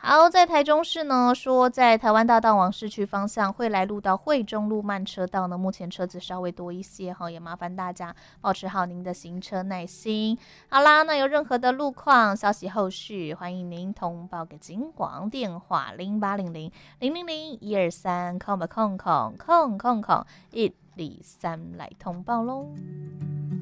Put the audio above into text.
好，在台中市呢，说在台湾大道往市区方向惠来路到惠中路慢车道呢，目前车子稍微多一些哈，也麻烦大家保持好您的行车耐心。好啦，那有任何的路况消息后续，欢迎您通报给警广电话0800 000 123空123来通报喽。